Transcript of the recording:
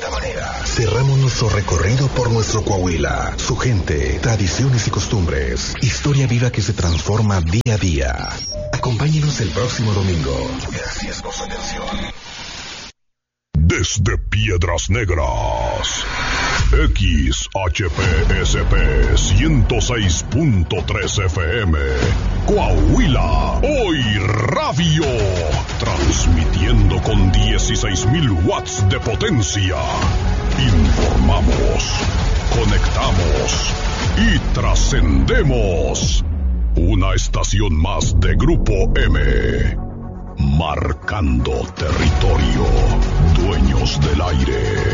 esta manera cerramos nuestro recorrido por nuestro Coahuila, su gente, tradiciones y costumbres. Historia viva que se transforma día a día. Acompáñenos el próximo domingo. Gracias por su atención. Desde Piedras Negras, XHPSP 106.3 FM, Coahuila, hoy radio, transmitiendo con 16,000 watts de potencia. Informamos, conectamos y trascendemos. Una estación más de Grupo M. Marcando territorio, dueños del aire.